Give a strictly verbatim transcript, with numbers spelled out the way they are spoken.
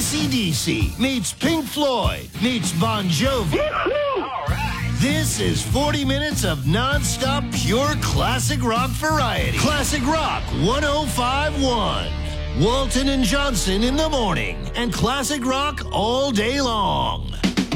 C D C meets Pink Floyd meets Bon Jovi. This is forty minutes of non-stop pure classic rock variety. Classic Rock one oh five point one. Walton and Johnson in the morning and classic rock all day long.